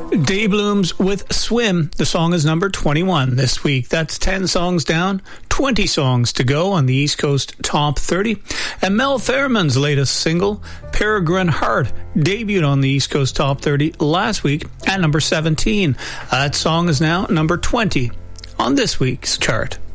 Dayblooms with Swim. The song is number 21 this week. That's 10 songs down, 20 songs to go on the East Coast Top 30. And Mel Fairman's latest single, Peregrine Heart, debuted on the East Coast Top 30 last week at number 17. That song is now number 20 on this week's chart.